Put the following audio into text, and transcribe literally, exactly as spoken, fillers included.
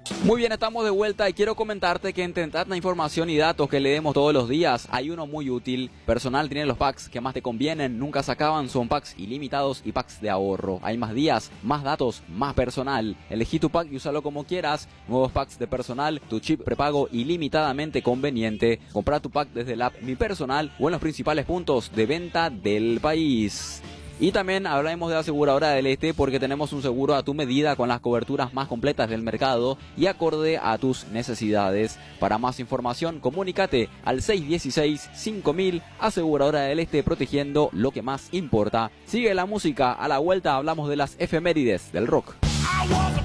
Muy bien, estamos de vuelta y quiero comentarte que entre tanta información y datos que leemos todos los días, hay uno muy útil. Personal tiene los packs que más te convienen, nunca se acaban, son packs ilimitados y packs de ahorro. Hay más días, más datos, más personal. Elegí tu pack y úsalo como quieras. Nuevos packs de personal, tu chip prepago ilimitadamente conveniente. Compra tu pack desde la app Mi Personal o en los principales puntos de venta del país. Y también hablamos de Aseguradora del Este porque tenemos un seguro a tu medida con las coberturas más completas del mercado y acorde a tus necesidades. Para más información, comunícate al seis uno seis, cinco mil, Aseguradora del Este, protegiendo lo que más importa. Sigue la música, a la vuelta hablamos de las efemérides del rock.